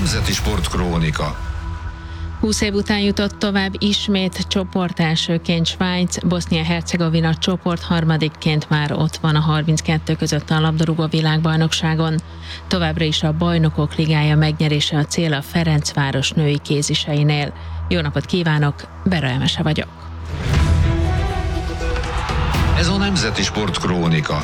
Nemzeti Sportkrónika. 20 év után jutott tovább ismét csoportelsőként Svájc, Bosznia-Hercegovina csoportharmadikként már ott van a 32 között a labdarúgó világbajnokságon. Továbbra is a Bajnokok Ligája megnyerése a cél a Ferencváros női kéziseinél. Jó napot kívánok, Bera Emese vagyok. Ez a Nemzeti Sportkrónika.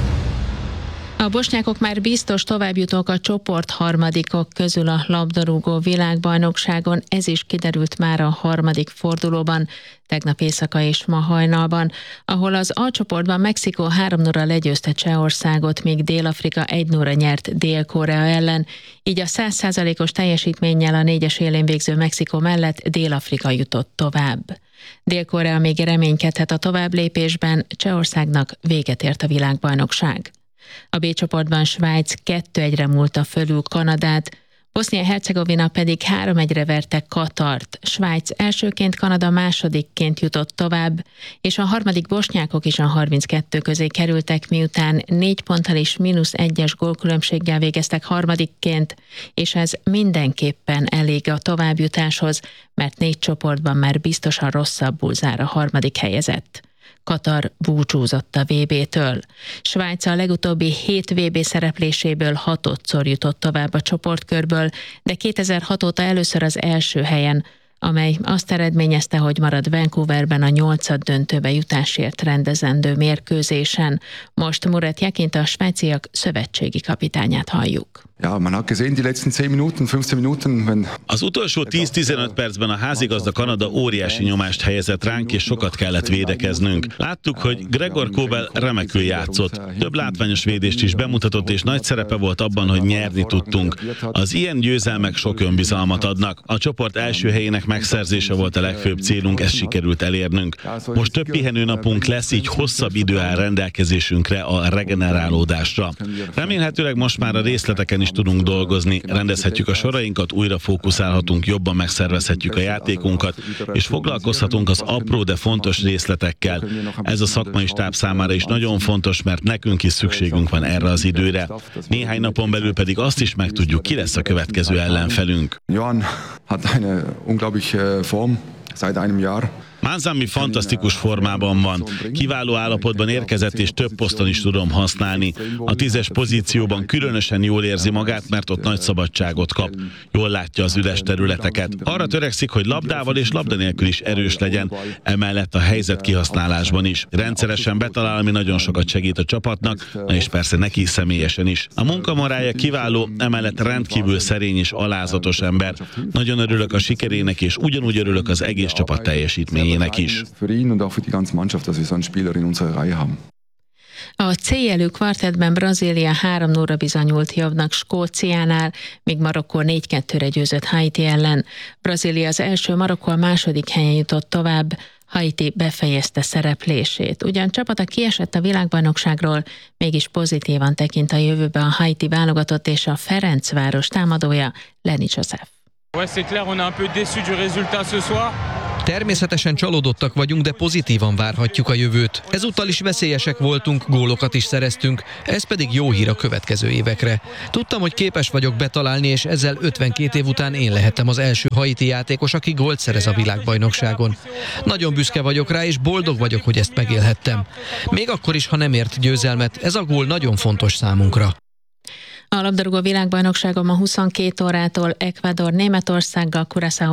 A bosnyákok már biztos továbbjutók a csoportharmadikok közül a labdarúgó világbajnokságon, ez is kiderült már a harmadik fordulóban, tegnap éjszaka és ma hajnalban, ahol az A csoportban Mexikó 3-0 legyőzte Csehországot, míg Dél-Afrika 1-0 nyert Dél-Korea ellen, így a 100%-os teljesítménnyel a 4-es élén végző Mexikó mellett Dél-Afrika jutott tovább. Dél-Korea még reménykedhet a továbblépésben, Csehországnak véget ért a világbajnokság. A B csoportban Svájc 2-1-re múlta fölül Kanadát, Bosznia-Hercegovina pedig 3-1-re verte Katart. Svájc elsőként, Kanada másodikként jutott tovább, és a harmadik bosnyákok is a 32 közé kerültek, miután 4 ponttal és -1-es gólkülönbséggel végeztek harmadikként, és ez mindenképpen elég a továbbjutáshoz, mert 4 csoportban már biztosan rosszabbul zár a harmadik helyezett. Katar búcsúzott a VB-től. Svájc a legutóbbi 7 VB szerepléséből 6-szor jutott tovább a csoportkörből, de 2006 óta először az első helyen, amely azt eredményezte, hogy marad Vancouverben a 8-döntőbe jutásért rendezendő mérkőzésen. Most Murat Jakint, a svájciak szövetségi kapitányát halljuk. Ja, man hat gesehen, die letzten 10 Minuten, 15 Minuten, wenn... Az utolsó 10-15 percben a házigazda Kanada óriási nyomást helyezett ránk, és sokat kellett védekeznünk. Láttuk, hogy Gregor Kobel remekül játszott. Több látványos védést is bemutatott, és nagy szerepe volt abban, hogy nyerni tudtunk. Az ilyen győzelmek sok önbizalmat adnak. A csoport első helyének megszerzése volt a legfőbb célunk, ezt sikerült elérnünk. Most több pihenőnapunk lesz, így hosszabb idő áll rendelkezésünkre a regenerálódásra. Remélhetőleg most már a részleteken is tudunk dolgozni, rendezhetjük a sorainkat, újra fókuszálhatunk, jobban megszervezhetjük a játékunkat, és foglalkozhatunk az apró, de fontos részletekkel. Ez a szakmai stáb számára is nagyon fontos, mert nekünk is szükségünk van erre az időre. Néhány napon belül pedig azt is megtudjuk, ki lesz a következő ellenfelünk. Johan hat eine unglaubliche Form seit einem Jahr. Manzambi fantasztikus formában van. Kiváló állapotban érkezett, és több poszton is tudom használni. A 10-es pozícióban különösen jól érzi magát, mert ott nagy szabadságot kap. Jól látja az üres területeket. Arra törekszik, hogy labdával és labda nélkül is erős legyen, emellett a helyzet kihasználásban is. Rendszeresen betalál, ami nagyon sokat segít a csapatnak, és persze neki személyesen is. A munkamorája kiváló, emellett rendkívül szerény és alázatos ember. Nagyon örülök a sikerének, és ugyanúgy örülök az egész csapat teljesítményének is. A C-jelű kvartettben Brazília 3-0-ra bizonyult jobbnak Skóciánál, míg Marokkó 4-2-re győzött Haiti ellen. Brazília az első, Marokkó a második helyen jutott tovább, Haiti befejezte szereplését. Ugyan csapata kiesett a világbajnokságról, mégis pozitívan tekint a jövőbe a Haiti válogatott és a Ferencváros támadója, Lenics József. Természetesen csalódottak vagyunk, de pozitívan várhatjuk a jövőt. Ezúttal is veszélyesek voltunk, gólokat is szereztünk, ez pedig jó hír a következő évekre. Tudtam, hogy képes vagyok betalálni, és ezzel 52 év után én lehetem az első haiti játékos, aki gólt szerez a világbajnokságon. Nagyon büszke vagyok rá, és boldog vagyok, hogy ezt megélhettem. Még akkor is, ha nem ért győzelmet, ez a gól nagyon fontos számunkra. A labdarúgó világbajnokságon ma 22 órától Ecuador Németországgal, Curaçao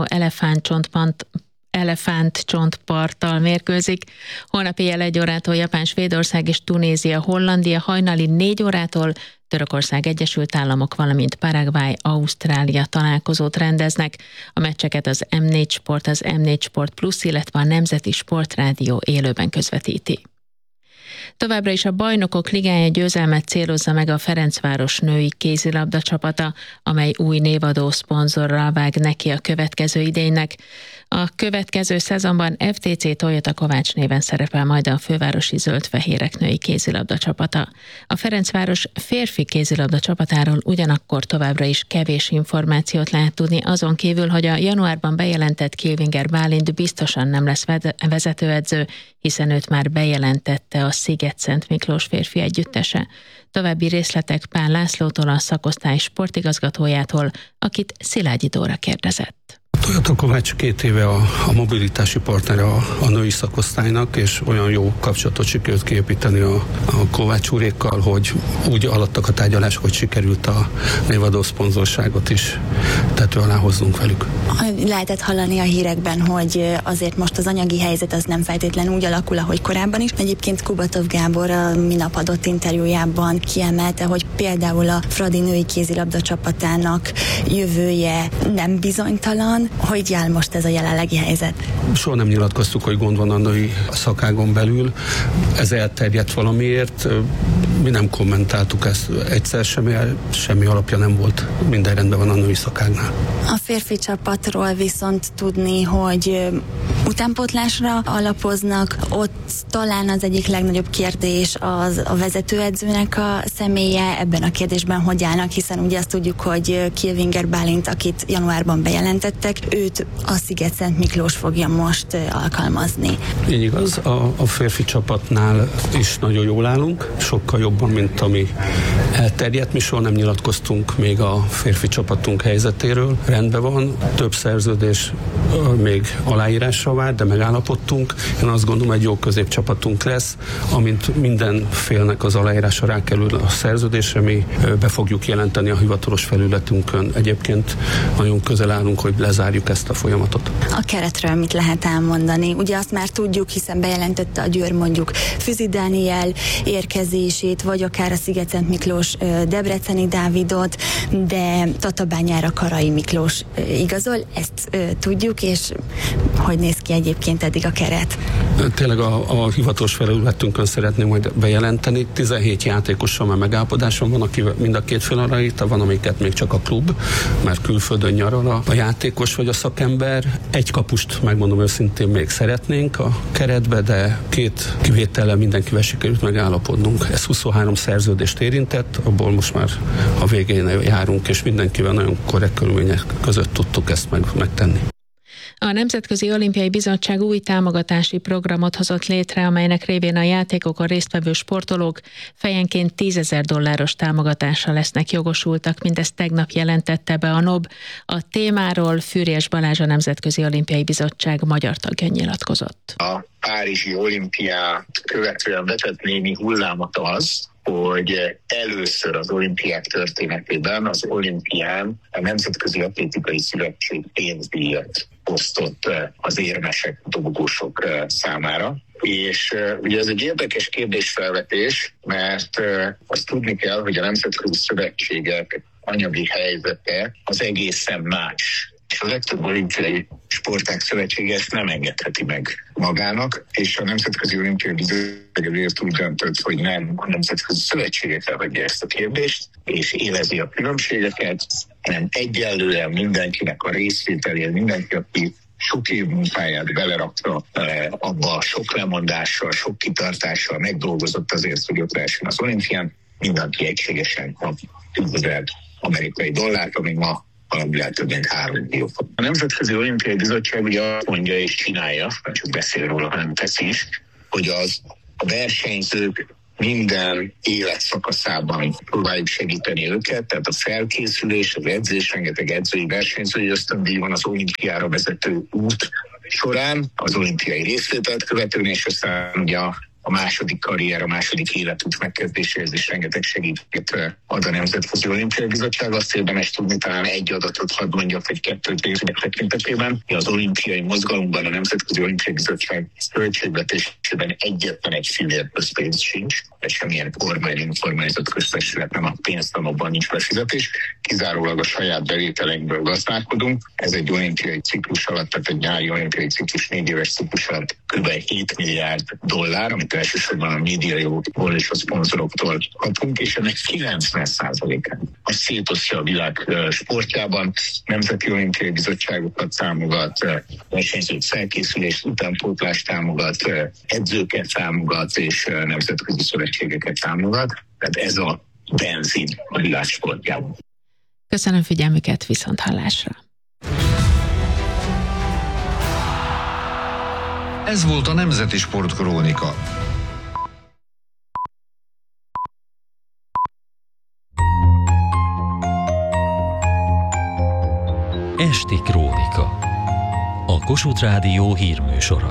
elefántcsontparttal mérkőzik. Holnap éjjel 1 órától Japán, Svédország és Tunézia, Hollandia, hajnali 4 órától Törökország, Egyesült Államok, valamint Paraguay, Ausztrália találkozót rendeznek. A meccseket az M4 Sport, az M4 Sport Plus, illetve a Nemzeti Sportrádió élőben közvetíti. Továbbra is a Bajnokok Ligája győzelmet célozza meg a Ferencváros női kézilabda csapata, amely új névadó szponzorral vág neki a következő idénynek. A következő szezonban FTC Toyota Kovács néven szerepel majd a fővárosi zöld-fehérek női kézilabda csapata. A Ferencváros férfi kézilabda csapatáról ugyanakkor továbbra is kevés információt lehet tudni, azon kívül, hogy a januárban bejelentett Kilvinger Bálint biztosan nem lesz vezetőedző, hiszen őt már bejelentette a Sziget Sziget-Szent Miklós férfi együttese. További részletek Pál Lászlótól, a szakosztály sportigazgatójától, akit Szilágyi Dóra kérdezett. Toyota Kovács 2 éve a mobilitási partnere a női szakosztálynak, és olyan jó kapcsolatot sikerült kiépíteni a Kovács úrékkal, hogy úgy alattak a tárgyalások, hogy sikerült a névadó szponzorságot is tető alá hoznunk velük. Lehetett hallani a hírekben, hogy azért most az anyagi helyzet az nem feltétlenül úgy alakul, ahogy korábban is. Egyébként Kubatov Gábor a minap adott interjújában kiemelte, hogy például a Fradi női kézilabda csapatának jövője nem bizonytalan. Hogy áll most ez a jelenlegi helyzet? Soha nem nyilatkoztuk, hogy gond van a női szakágon belül. Ez elterjedt valamiért. Mi nem kommentáltuk ezt. Egyszer semmi alapja nem volt. Minden rendben van a női szakágnál. A férfi csapatról viszont tudni, hogy utánpótlásra alapoznak. Ott talán az egyik legnagyobb kérdés az a vezetőedzőnek a személye. Ebben a kérdésben hogy állnak, hiszen ugye azt tudjuk, hogy Kilvinger Bálint, akit januárban bejelentettek, őt a Sziget-Szent Miklós fogja most alkalmazni. Így igaz, a férfi csapatnál is nagyon jól állunk, sokkal jobban, mint ami elterjedt. Mi soha nem nyilatkoztunk még a férfi csapatunk helyzetéről. Rendben van, több szerződés még aláírásra vár, de megállapodtunk. Én azt gondolom, egy jó középcsapatunk lesz, amint minden félnek az aláírása rákerül a szerződésre, mi be fogjuk jelenteni a hivatalos felületünkön. Egyébként nagyon közel állunk, hogy lezárjuk ezt a folyamatot. A keretről mit lehet elmondani? Ugye azt már tudjuk, hiszen bejelentette a Győr mondjuk Füzi Dániel érkezését, vagy akár a Sziget-Szent Miklós Debreceni Dávidot, de Tatabányára Karai Miklós igazol, ezt tudjuk, és hogy néz ki egyébként eddig a keret? Tényleg a hivatalos felületünkön szeretném majd bejelenteni. 17 játékossal már megállapodáson van, aki mind a két fél aláírta, van, amiket még csak a klub, mert külföldön nyaral a játékos vagy a szakember. Egy kapust, megmondom őszintén, még szeretnénk a keretbe, de 2 kivétellel mindenkivel sikerült megállapodnunk. Ez 23 szerződést érintett, abból most már a végén járunk, és mindenkivel nagyon korrekt körülmények között tudtuk ezt megtenni. A Nemzetközi Olimpiai Bizottság új támogatási programot hozott létre, amelynek révén a játékokon résztvevő sportolók fejenként $10,000 támogatásra lesznek jogosultak, mindezt tegnap jelentette be a NOB. A témáról Fűrjes Balázs, a Nemzetközi Olimpiai Bizottság magyar tagja nyilatkozott. A párizsi olimpiát követően vetett némi hullámot az, hogy először az olimpiák történetében az olimpián a Nemzetközi Atlétikai Szövetség pénzdíjat osztott az érmesek, dobogósok számára. És ugye ez egy érdekes kérdésfelvetés, mert azt tudni kell, hogy a nemzetközi szövetségek anyagi helyzete az egészen más. És a legtöbb olimpiai sportág szövetsége ezt nem engedheti meg magának, és a Nemzetközi Olimpiai Bizottság úgy döntött, hogy nem a nemzetközi szövetségekre hagyja ezt a kérdést, és élezi a különbségeket, hanem egyenlően mindenkinek a részvételére, mindenki, aki sok év munkáját belerakta abba, sok lemondással, sok kitartással megdolgozott azért, hogy ott lehessen az olimpián, mindenki egységesen kap $10,000, ami ma valamivel több mint 3 millió. A Nemzetközi Olimpiai Bizottság ugye azt mondja és csinálja, nem csak beszél róla, hanem tesz is, hogy a versenyzők minden életszakaszában próbáljuk segíteni őket, tehát a felkészülés, az edzés, rengeteg edzői versenyzői ösztöndíj van az olimpiára vezető út során, az olimpiai részvételt követően, és aztán ugye a második karrier, a második életút megkezdéséhez is rengeteg segítséget ad a Nemzetközi Olimpiai Bizottság. Azt érdemes tudni, talán egy adatot hadd mondjak, vagy 2 részek tekintetében. Az olimpiai mozgalomban a Nemzetközi Olimpiai Bizottság költségvetésében egyetlen egy fillér közpénz sincs, vagy semmilyen kormány, önkormányzat köztestület nem ad pénzt, abban nincs befizetés. Kizárólag a saját bevételeinkből gazdálkodunk. Ez egy olimpiai ciklus alatt, tehát egy nyári olimpiai ciklus 4 éves ciklus alatt kb. $7 milliárd, amit elsősorban a médiajogokból és a szponzoroktól kapunk, és ennek 90%-át azt szétosztja a világ sportjában, nemzeti olimpiai bizottságokat támogat, versenyzők felkészülést, utánpótlást támogat, edzőket támogat, és nemzetközi szövetségeket támogat. Tehát ez a benzin a világ sportjában. Köszönöm figyelmüket, viszonthallásra! Ez volt a Nemzeti Sportkrónika. Esti Krónika. A Kossuth Rádió hírműsora.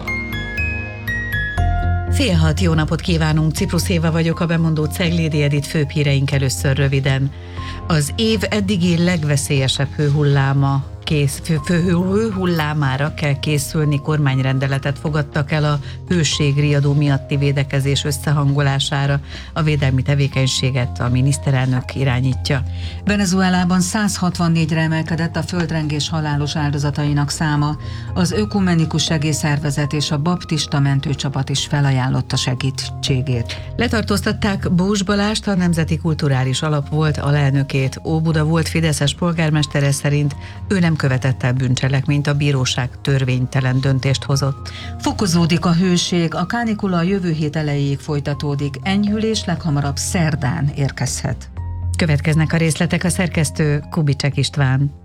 5:30 jó napot kívánunk, Ciprus Éva vagyok, a bemondó Ceglédi Edit főbb híreink először röviden. Az év eddigi legveszélyesebb hőhullámára kell készülni, kormányrendeletet fogadtak el a hőségriadó miatti védekezés összehangolására. A védelmi tevékenységet a miniszterelnök irányítja. Venezuelában 164-re emelkedett a földrengés halálos áldozatainak száma. Az Ökumenikus Segélyszervezet és a baptista mentőcsapat is felajánlotta segítségét. Letartóztatták Bós Balást, a Nemzeti Kulturális Alap volt alelnökét. Óbuda volt fideszes polgármestere szerint ő nem követett el bűncselekményt, a bíróság törvénytelen döntést hozott. Fokozódik a hőség, a kánikula a jövő hét elejéig folytatódik, enyhülés leghamarabb szerdán érkezhet. Következnek a részletek, a szerkesztő Kubicek István.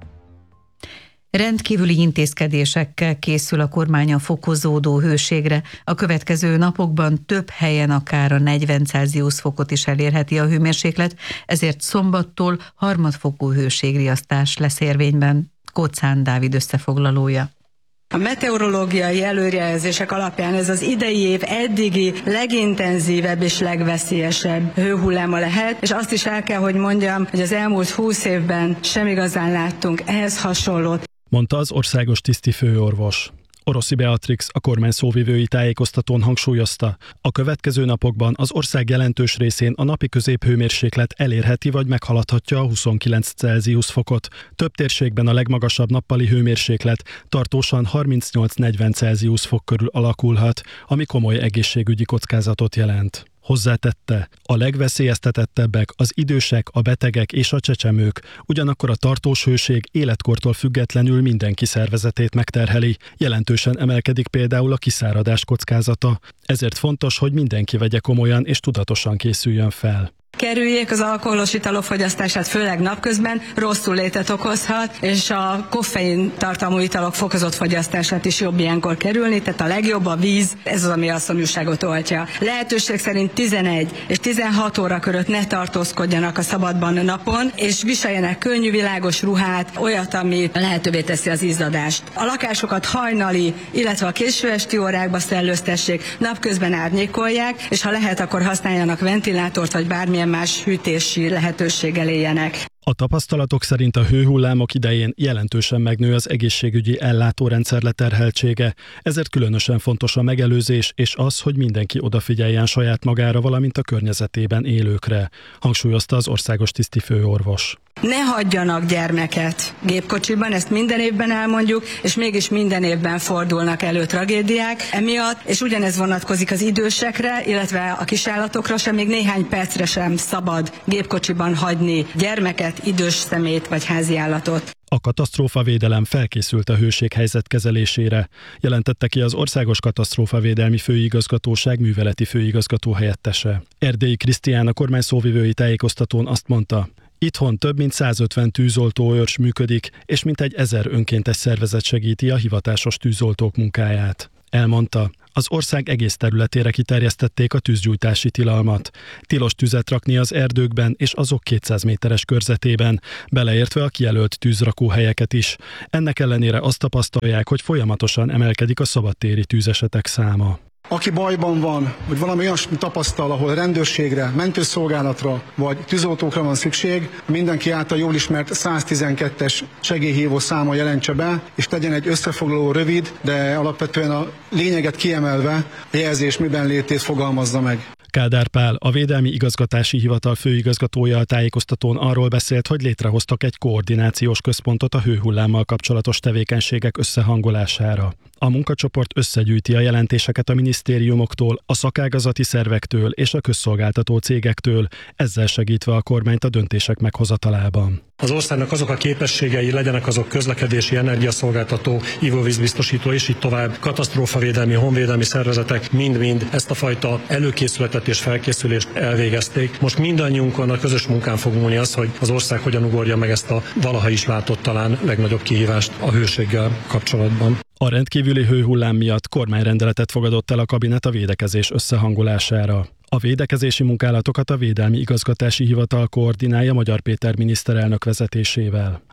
Rendkívüli intézkedésekkel készül a kormány a fokozódó hőségre. A következő napokban több helyen akár a 40 Celsius fokot is elérheti a hőmérséklet, ezért szombattól harmadfokú hőségriasztás lesz érvényben. Kocán Dávid összefoglalója. A meteorológiai előrejelzések alapján ez az idei év eddigi legintenzívebb és legveszélyesebb hőhulláma lehet, és azt is el kell, hogy mondjam, hogy az elmúlt 20 évben sem igazán láttunk ehhez hasonlót, mondta az országos tisztifőorvos. Oroszi Beatrix, a kormány szóvivői tájékoztatón hangsúlyozta, a következő napokban az ország jelentős részén a napi középhőmérséklet elérheti vagy meghaladhatja a 29 Celsius fokot. Több térségben a legmagasabb nappali hőmérséklet tartósan 38-40 Celsius fok körül alakulhat, ami komoly egészségügyi kockázatot jelent. Hozzátette, a legveszélyeztetettebbek az idősek, a betegek és a csecsemők, ugyanakkor a tartós hőség életkortól függetlenül mindenki szervezetét megterheli, jelentősen emelkedik például a kiszáradás kockázata. Ezért fontos, hogy mindenki vegye komolyan és tudatosan készüljön fel. Kerüljék az alkoholos italok fogyasztását, főleg napközben, rosszul létet okozhat, és a koffein tartalmú italok fokozott fogyasztását is jobb ilyenkor kerülni, tehát a legjobb a víz, ez az, ami a szomjúságot oltja. Lehetőség szerint 11 és 16 óra között ne tartózkodjanak a szabadban napon, és viseljenek könnyű, világos ruhát, olyat, ami lehetővé teszi az izzadást. A lakásokat hajnali, illetve a késő esti órákba szellőztessék, napközben árnyékolják, és ha lehet, akkor használjanak ventilátort, vagy bármilyen más hűtési lehetőséggel éljenek. A tapasztalatok szerint a hőhullámok idején jelentősen megnő az egészségügyi ellátórendszer leterheltsége, ezért különösen fontos a megelőzés és az, hogy mindenki odafigyeljen saját magára, valamint a környezetében élőkre, hangsúlyozta az országos tisztifőorvos. Ne hagyjanak gyermeket gépkocsiban, ezt minden évben elmondjuk, és mégis minden évben fordulnak elő tragédiák emiatt, és ugyanez vonatkozik az idősekre, illetve a kisállatokra sem, még néhány percre sem szabad gépkocsiban hagyni gyermeket, idős személyt vagy háziállatot. A katasztrófavédelem felkészült a hőséghelyzet kezelésére, jelentette ki az Országos Katasztrófavédelmi Főigazgatóság műveleti főigazgató helyettese. Erdélyi Krisztián, a kormány szóvivői tájékoztatón azt mondta, itthon több mint 150 tűzoltóőrs működik, és mintegy 1000 önkéntes szervezet segíti a hivatásos tűzoltók munkáját. Elmondta, az ország egész területére kiterjesztették a tűzgyújtási tilalmat. Tilos tüzet rakni az erdőkben és azok 200 méteres körzetében, beleértve a kijelölt tűzrakóhelyeket is. Ennek ellenére azt tapasztalják, hogy folyamatosan emelkedik a szabadtéri tűzesetek száma. Aki bajban van, vagy valami olyasmi tapasztal, ahol rendőrségre, mentőszolgálatra vagy tűzoltókra van szükség, mindenki által jól ismert 112-es segélyhívó száma jelentse be, és tegyen egy összefoglaló rövid, de alapvetően a lényeget kiemelve a jelzés miben létét fogalmazza meg. Kádár Pál, a Védelmi Igazgatási Hivatal főigazgatója a tájékoztatón arról beszélt, hogy létrehoztak egy koordinációs központot a hőhullámmal kapcsolatos tevékenységek összehangolására. A munkacsoport összegyűjti a jelentéseket a minisztériumoktól, a szakágazati szervektől és a közszolgáltató cégektől, ezzel segítve a kormányt a döntések meghozatalában. Az országnak azok a képességei, legyenek azok közlekedési, energiaszolgáltató, ivóvízbiztosító és így tovább, katasztrófavédelmi, honvédelmi szervezetek mind-mind ezt a fajta előkészületet és felkészülést elvégezték. Most mindannyiunkon a közös munkán fog múlni az, hogy az ország hogyan ugorja meg ezt a valaha is látott talán legnagyobb kihívást a hőséggel kapcsolatban. A rendkívüli hőhullám miatt kormányrendeletet fogadott el a kabinet a védekezés összehangolására. A védekezési munkálatokat a Védelmi Igazgatási Hivatal koordinálja Magyar Péter miniszterelnök vezetésével.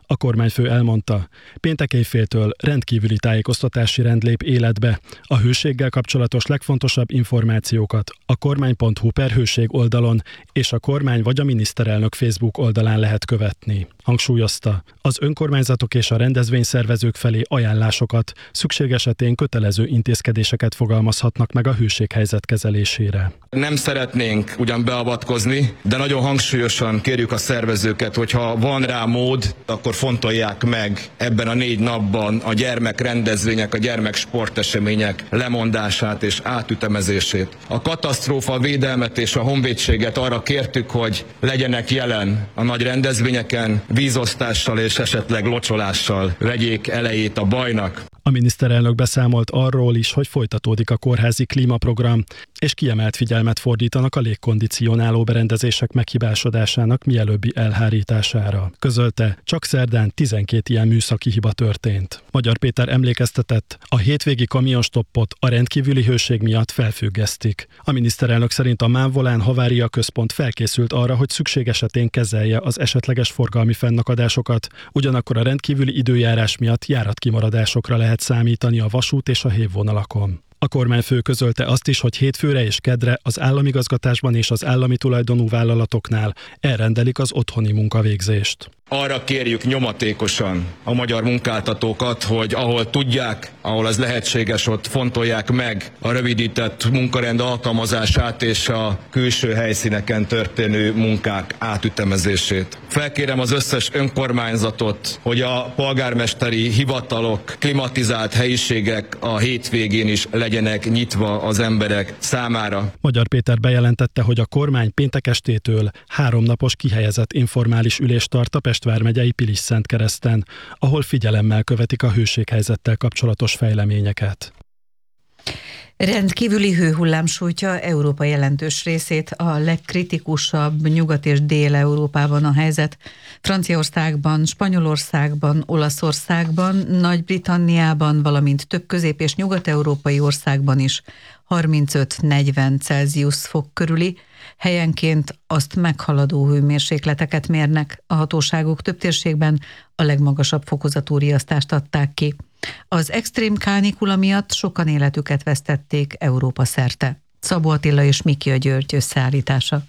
A kormányfő elmondta, péntek éjféltől rendkívüli tájékoztatási rend lép életbe. A hőséggel kapcsolatos legfontosabb információkat a kormány.hu/hőség oldalon és a kormány vagy a miniszterelnök Facebook oldalán lehet követni. Hangsúlyozta, az önkormányzatok és a rendezvényszervezők felé ajánlásokat, szükség esetén kötelező intézkedéseket fogalmazhatnak meg a hőséghelyzet kezelésére. Nem szeretnénk ugyan beavatkozni, de nagyon hangsúlyosan kérjük a szervezőket, hogyha van rá mód, akkor fontolják meg ebben a 4 napban a gyermekrendezvények, a gyermeksportesemények lemondását és átütemezését. A katasztrófa védelmet és a honvédséget arra kértük, hogy legyenek jelen a nagy rendezvényeken, vízosztással és esetleg locsolással vegyék elejét a bajnak. A miniszterelnök beszámolt arról is, hogy folytatódik a kórházi klímaprogram, és kiemelt figyelmet fordítanak a légkondicionáló berendezések meghibásodásának mielőbbi elhárítására. Közölte, csak szerdán 12 ilyen műszaki hiba történt. Magyar Péter emlékeztetett, a hétvégi kamionstoppot a rendkívüli hőség miatt felfüggesztik. A miniszterelnök szerint a MÁV Volán Havária Központ felkészült arra, hogy szükség esetén kezelje az esetleges forgalmi fennakadásokat, ugyanakkor a rendkívüli időjárás miatt járatkimaradásokra lehet számítani a vasút és a hévvonalakon. A kormányfő közölte azt is, hogy hétfőre és kedre az államigazgatásban és az állami tulajdonú vállalatoknál elrendelik az otthoni munkavégzést. Arra kérjük nyomatékosan a magyar munkáltatókat, hogy ahol tudják, ahol az lehetséges, ott fontolják meg a rövidített munkarend alkalmazását és a külső helyszíneken történő munkák átütemezését. Felkérem az összes önkormányzatot, hogy a polgármesteri hivatalok, klimatizált helyiségek a hétvégén is legyenek nyitva az emberek számára. Magyar Péter bejelentette, hogy a kormány péntek estétől 3 napos kihelyezett informális ülést tart a Pest vármegyei Pilis-Szentkereszten, ahol figyelemmel követik a hőséghelyzettel kapcsolatos fejleményeket. Rendkívüli hőhullám sújtja Európa jelentős részét, a legkritikusabb Nyugat- és Dél-Európában a helyzet. Franciaországban, Spanyolországban, Olaszországban, Nagy-Britanniában, valamint több közép- és nyugat-európai országban is 35-40 Celsius fok körüli, helyenként azt meghaladó hőmérsékleteket mérnek. A hatóságok több térségben a legmagasabb fokozatú riasztást adták ki. Az extrém kánikula miatt sokan életüket vesztették Európa szerte. Szabó Attila és Mikia György összeállítása.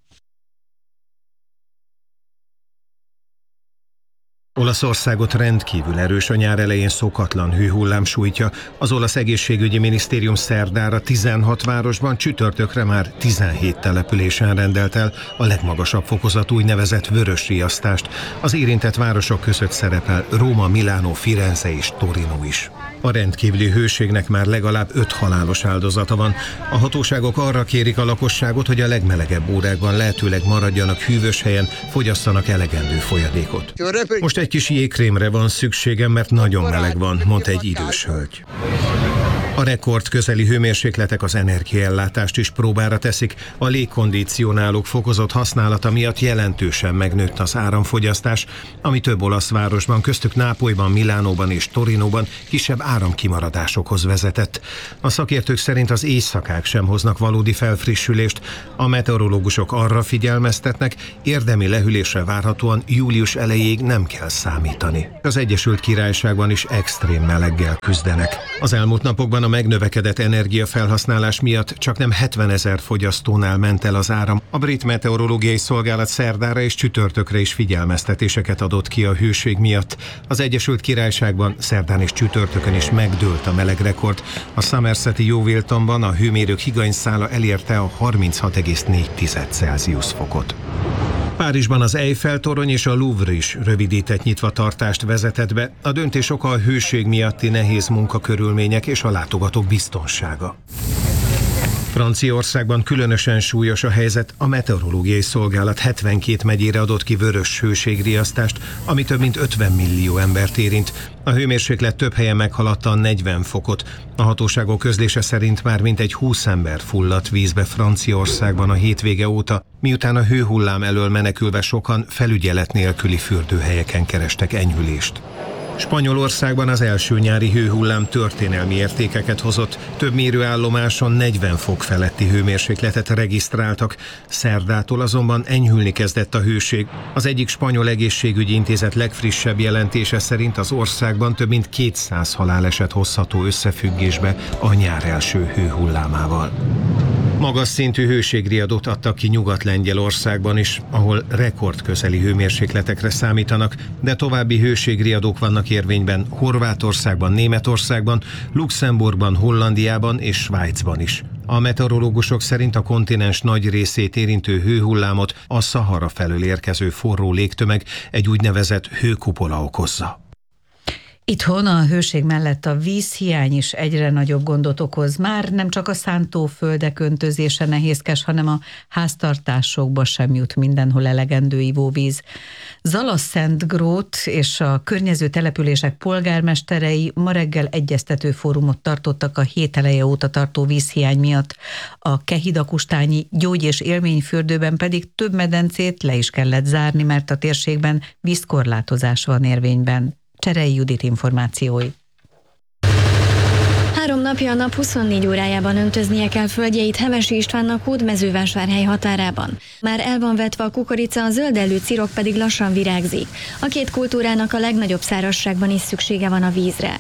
Olaszországot rendkívül erős, a nyár elején szokatlan hőhullám sújtja. Az olasz egészségügyi minisztérium szerdára 16 városban, csütörtökre már 17 településen rendelt el a legmagasabb fokozatú úgynevezett vörös riasztást. Az érintett városok között szerepel Róma, Milánó, Firenze és Torino is. A rendkívüli hőségnek már legalább 5 halálos áldozata van. A hatóságok arra kérik a lakosságot, hogy a legmelegebb órákban lehetőleg maradjanak hűvös helyen, fogyasszanak elegendő folyadékot. Most egy kis jégkrémre van szükségem, mert nagyon meleg van, mondta egy idős hölgy. A rekord közeli hőmérsékletek az energiaellátást is próbára teszik. A légkondicionálók fokozott használata miatt jelentősen megnőtt az áramfogyasztás, ami több olasz városban, köztük Nápolyban, Milánóban és Torinóban kisebb áramkimaradásokhoz vezetett. A szakértők szerint az éjszakák sem hoznak valódi felfrissülést. A meteorológusok arra figyelmeztetnek, érdemi lehűlésre várhatóan július elejéig nem kell számítani. Az Egyesült Királyságban is extrém meleggel küzdenek. Az elmúlt napokban a megnövekedett energiafelhasználás miatt csaknem 70 000 fogyasztónál ment el az áram. A brit meteorológiai szolgálat szerdára és csütörtökre is figyelmeztetéseket adott ki a hőség miatt. Az Egyesült Királyságban szerdán és csütörtökön is megdőlt a melegrekord. A Somerseti Yeoviltonban a hőmérők higanyszála elérte a 36,4 Celsius fokot. Párizsban az Eiffel-torony és a Louvre is rövidített nyitvatartást vezetett be. A döntés oka a hőség miatti nehéz munkakörülmények és a látogatók biztonsága. Franciaországban különösen súlyos a helyzet, a meteorológiai szolgálat 72 megyére adott ki vörös hőségriasztást, ami több mint 50 millió embert érint. A hőmérséklet több helyen meghaladta a 40 fokot. A hatóságok közlése szerint már mintegy 20 ember fulladt vízbe Franciaországban a hétvége óta, miután a hőhullám elől menekülve sokan felügyelet nélküli fürdőhelyeken kerestek enyhülést. Spanyolországban az első nyári hőhullám történelmi értékeket hozott. Több mérőállomáson 40 fok feletti hőmérsékletet regisztráltak. Szerdától azonban enyhülni kezdett a hőség. Az egyik spanyol egészségügyi intézet legfrissebb jelentése szerint az országban több mint 200 haláleset hozható összefüggésbe a nyár első hőhullámával. Magas szintű hőségriadót adtak ki Nyugat-Lengyelországban is, ahol rekordközeli hőmérsékletekre számítanak, de további hőségriadók vannak érvényben Horvátországban, Németországban, Luxemburgban, Hollandiában és Svájcban is. A meteorológusok szerint a kontinens nagy részét érintő hőhullámot a Szahara felől érkező forró légtömeg, egy úgynevezett hőkupola okozza. Itthon a hőség mellett a vízhiány is egyre nagyobb gondot okoz. Már nem csak a szántóföldek öntözése nehézkes, hanem a háztartásokba sem jut mindenhol elegendő ivóvíz. Zalaszentgrót és a környező települések polgármesterei ma reggel egyeztető fórumot tartottak a hét eleje óta tartó vízhiány miatt. A Kehidakustányi gyógy- és élményfürdőben pedig több medencét le is kellett zárni, mert a térségben vízkorlátozás van érvényben. Cserei Judit információi. 3 napja a nap 24 órájában öntöznie kell földjeit Hevesi Istvánnak Hódmezővásárhely határában. Már el van vetve a kukorica, a zöldellő cirok pedig lassan virágzik. A két kultúrának a legnagyobb szárazságban is szüksége van a vízre.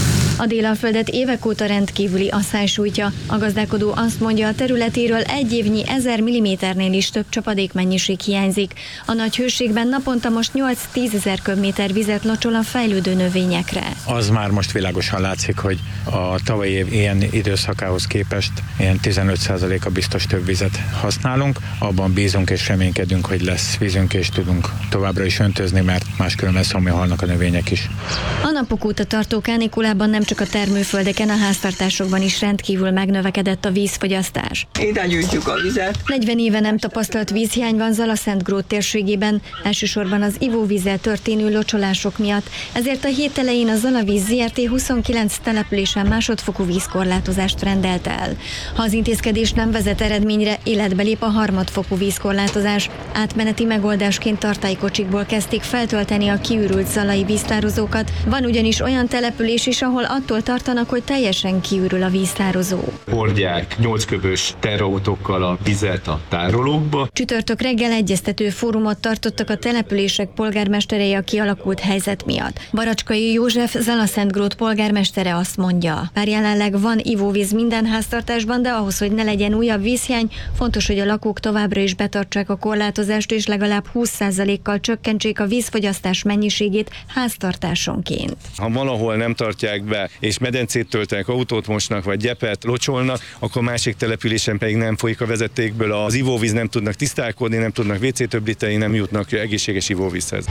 A Délalföldet évek óta rendkívüli asszály sújtja. A gazdálkodó azt mondja, a területéről egy évnyi 1000 mm-nél is több csapadékmennyiség hiányzik. A nagy hőségben naponta most 8-10 ezer köbméter vizet locsol a fejlődő növényekre. Az már most világosan látszik, hogy a tavalyi év ilyen időszakához képest ilyen 15%-a biztos több vizet használunk. Abban bízunk és reménykedünk, hogy lesz vízünk és tudunk továbbra is öntözni, mert máskülönben szomja halnak a növények is. A napok óta tartó kánikulában nem csak a termőföldeken, a háztartásokban is rendkívül megnövekedett a vízfogyasztás. Ide gyűjtjük a vizet. 40 éve nem tapasztalt vízhiány van Zalaszentgrót térségében, elsősorban az ivóvízzel történő locsolások miatt, ezért a hét elején a Zalavíz Zrt. 29 településen másodfokú vízkorlátozást rendelt el. Ha az intézkedés nem vezet eredményre, életbe lép a harmadfokú vízkorlátozás. Átmeneti megoldásként tartálykocsikból kezdték feltölteni a kiürült zalai víztározókat. Van ugyanis olyan település is, ahol attól tartanak, hogy teljesen kiürül a víztározó. Hordják 8 köbös terautókkal a vizet a tárolókba. Csütörtök reggel egyeztető fórumot tartottak a települések polgármesterei a kialakult helyzet miatt. Baracskai József, Zalaszentgrót polgármestere azt mondja, bár jelenleg van ivóvíz minden háztartásban, de ahhoz, hogy ne legyen újabb vízhiány, fontos, hogy a lakók továbbra is betartsák a korlátozást, és legalább 20%-kal csökkentsék a vízfogyasztás mennyiségét háztartásonként. Ha valahol nem tartják be, és medencét töltenek, autót mosnak, vagy gyepet locsolnak, akkor másik településen pedig nem folyik a vezetékből az ivóvíz, nem tudnak tisztálkodni, nem tudnak WC töblíteni, nem jutnak egészséges ivóvízhez.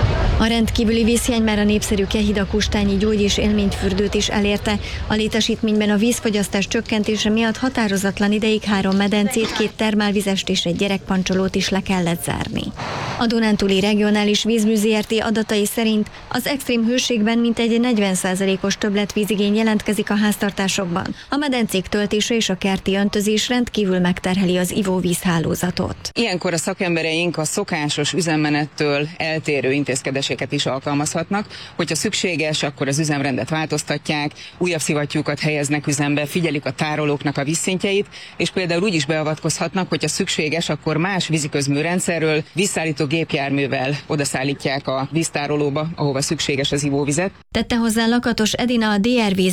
A rendkívüli vízhiány már a népszerű Kehidakustányi gyógy- és élményfürdőt is elérte. A létesítményben a vízfogyasztás csökkentése miatt határozatlan ideig 3 medencét, 2 termálvizest és egy gyerekpancsolót is le kellett zárni. A Dunántúli Regionális Vízmű Zrt. Adatai szerint az extrém hőségben mintegy 40%-os többletvízigény jelentkezik a háztartásokban. A medencék töltése és a kerti öntözés rendkívül megterheli az ivóvízhálózatot. Ilyenkor a szakembereink a szokásos üzemmenettől eltérő intézkedéseket is alkalmazhatnak. Hogyha szükséges, akkor az üzemrendet változtatják, újabb szivattyúkat helyeznek üzembe, figyelik a tárolóknak a vízszintjeit, és például úgy is beavatkozhatnak, hogyha szükséges, akkor más víziközműrendszerről vízszállító gépjárművel odaszállítják a víztárolóba, ahova szükséges az ivóvizet. Tette hozzá Lakatos Edina, a DRV